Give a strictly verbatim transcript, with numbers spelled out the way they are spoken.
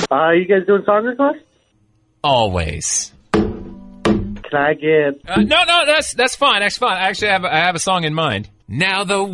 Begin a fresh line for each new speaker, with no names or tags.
Uh, you guys doing song requests?
Always.
Can I get...
Uh, no, no, that's that's fine. That's fine. Actually, I have, I have a song in mind. Now the